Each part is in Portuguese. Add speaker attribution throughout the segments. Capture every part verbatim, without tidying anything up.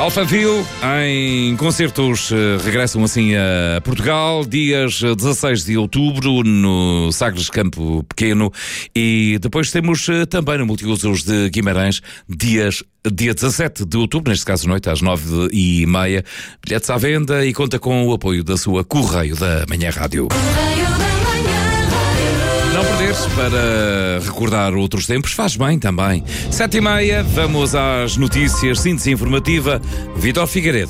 Speaker 1: Alphaville, em concertos, regressam assim a Portugal, dias dezasseis de outubro, no Sagres Campo Pequeno, e depois temos também no Multiusos de Guimarães, dias, dia dezassete de outubro, neste caso noite, às nove e meia, bilhetes à venda e conta com o apoio da sua Correio da Manhã Rádio. Não perderes para recordar outros tempos, faz bem também. Sete e meia, vamos às notícias, síntese informativa, Vítor Figueiredo.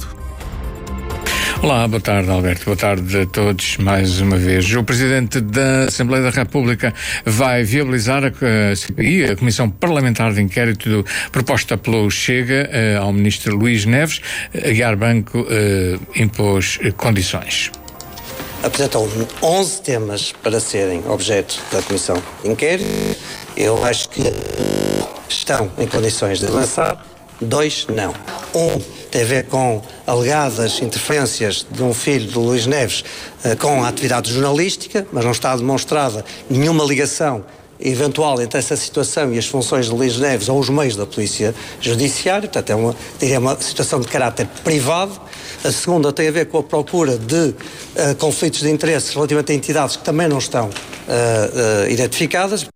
Speaker 2: Olá, boa tarde, Alberto. Boa tarde a todos mais uma vez. O Presidente da Assembleia da República vai viabilizar a C P I, a Comissão Parlamentar de Inquérito do, proposta pelo Chega eh, ao Ministro Luís Neves. Aguiar Branco eh, impôs eh, condições.
Speaker 3: Apresentou onze temas para serem objeto da Comissão de Inquérito. Eu acho que estão em condições de avançar. Dois, não. Um tem a ver com alegadas interferências de um filho de Luís Neves uh, com a atividade jornalística, mas não está demonstrada nenhuma ligação eventual entre essa situação e as funções de Luís Neves ou os meios da Polícia Judiciária. Portanto, é uma, diria, uma situação de caráter privado. A segunda tem a ver com a procura de uh, conflitos de interesses relativamente a entidades que também não estão uh, uh, identificadas.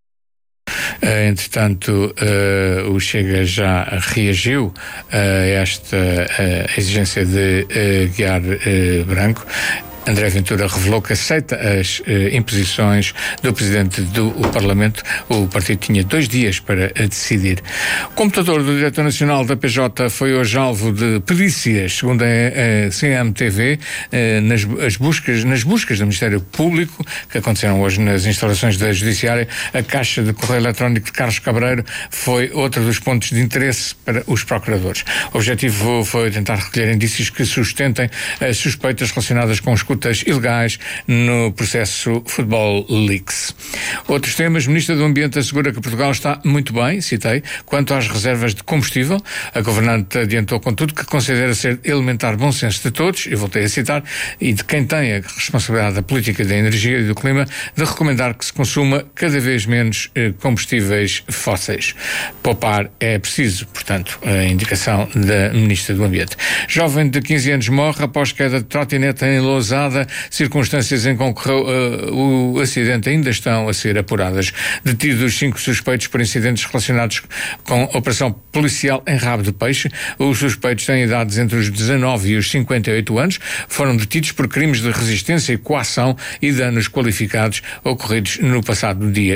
Speaker 2: Uh, entretanto, uh, o Chega já reagiu uh, a esta uh, exigência de uh, Aguiar uh, Branco. André Ventura revelou que aceita as eh, imposições do Presidente do Parlamento. O partido tinha dois dias para eh, decidir. O computador do Diretor Nacional da P J foi hoje alvo de perícias, segundo a, a C M T V, eh, nas, as buscas, nas buscas do Ministério Público, que aconteceram hoje nas instalações da Judiciária. A caixa de correio eletrónico de Carlos Cabreiro foi outro dos pontos de interesse para os procuradores. O objetivo foi tentar recolher indícios que sustentem as suspeitas relacionadas com os escutas ilegais no processo Football Leaks. Outros temas. O Ministro do Ambiente assegura que Portugal está muito bem, citei, quanto às reservas de combustível. A governante adiantou, contudo, que considera ser elementar bom senso de todos, e voltei a citar, e de quem tem a responsabilidade da política da energia e do clima, de recomendar que se consuma cada vez menos eh, combustíveis fósseis. Poupar é preciso, portanto, a indicação da Ministra do Ambiente. Jovem de quinze anos morre após queda de trotinete em Lousada. Circunstâncias em que ocorreu uh, o acidente ainda estão a ser apuradas. Detidos cinco suspeitos por incidentes relacionados com a operação policial em Rabo de Peixe. Os suspeitos têm idades entre os dezanove e os cinquenta e oito anos. Foram detidos por crimes de resistência e coação e danos qualificados ocorridos no passado dia